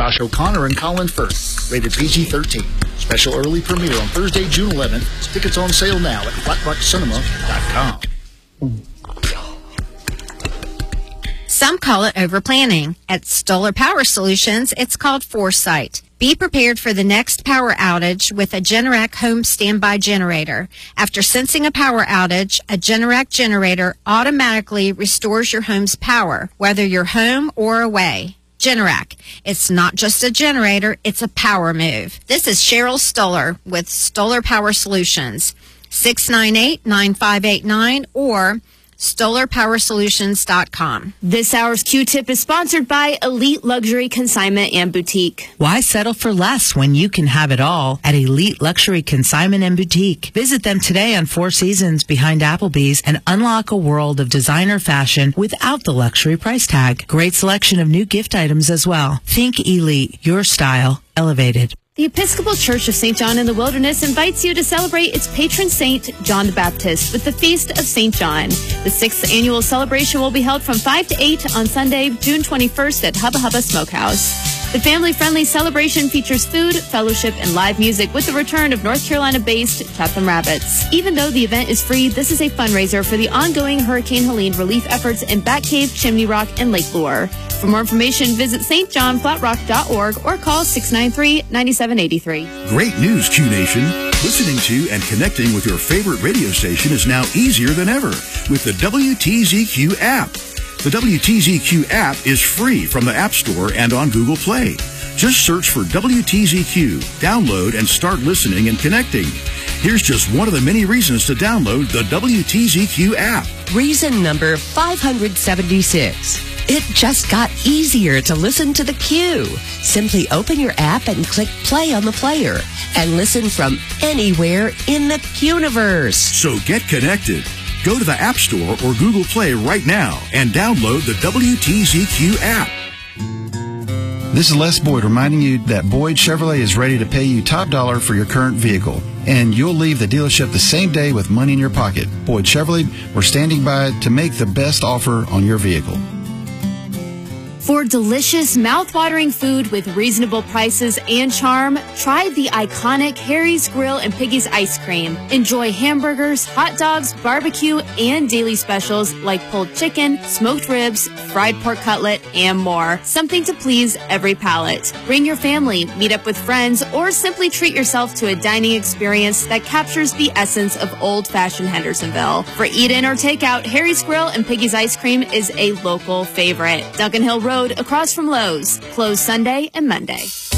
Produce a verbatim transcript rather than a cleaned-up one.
Josh O'Connor and Colin Firth. Rated P G thirteen. Special early premiere on Thursday, June eleventh. Tickets on sale now at flat rock cinema dot com. Some call it overplanning. At Stoller Power Solutions, it's called foresight. Be prepared for the next power outage with a Generac home standby generator. After sensing a power outage, a Generac generator automatically restores your home's power, whether you're home or away. Generac. It's not just a generator, it's a power move. This is Cheryl Stoller with Stoller Power Solutions. six nine eight, nine five eight nine or Stoller Power Solutions dot com. This hour's Q-Tip is sponsored by Elite Luxury Consignment and Boutique. Why settle for less when you can have it all at Elite Luxury Consignment and Boutique? Visit them today on Four Seasons behind Applebee's and unlock a world of designer fashion without the luxury price tag. Great selection of new gift items as well. Think Elite, your style elevated. The Episcopal Church of Saint John in the Wilderness invites you to celebrate its patron saint, John the Baptist, with the Feast of Saint John. The sixth annual celebration will be held from five to eight on Sunday, June twenty-first at Hubba Hubba Smokehouse. The family-friendly celebration features food, fellowship, and live music with the return of North Carolina-based Chatham Rabbits. Even though the event is free, this is a fundraiser for the ongoing Hurricane Helene relief efforts in Batcave, Chimney Rock, and Lake Lure. For more information, visit s t john flat rock dot org or call six nine three, nine seven eight three. Great news, Q Nation. Listening to and connecting with your favorite radio station is now easier than ever with the W T Z Q app. The W T Z Q app is free from the App Store and on Google Play. Just search for W T Z Q, download, and start listening and connecting. Here's just one of the many reasons to download the W T Z Q app. Reason number five hundred seventy-six. It just got easier to listen to the Q. Simply open your app and click play on the player and listen from anywhere in the Quniverse. So get connected. Go to the App Store or Google Play right now and download the W T Z Q app. This is Les Boyd reminding you that Boyd Chevrolet is ready to pay you top dollar for your current vehicle. And you'll leave the dealership the same day with money in your pocket. Boyd Chevrolet, we're standing by to make the best offer on your vehicle. For delicious, mouth-watering food with reasonable prices and charm, try the iconic Harry's Grill and Piggy's Ice Cream. Enjoy hamburgers, hot dogs, barbecue, and daily specials like pulled chicken, smoked ribs, fried pork cutlet, and more. Something to please every palate. Bring your family, meet up with friends, or simply treat yourself to a dining experience that captures the essence of old-fashioned Hendersonville. For eat-in or takeout, Harry's Grill and Piggy's Ice Cream is a local favorite. Duncan Hill Road, across from Lowe's. Closed Sunday and Monday.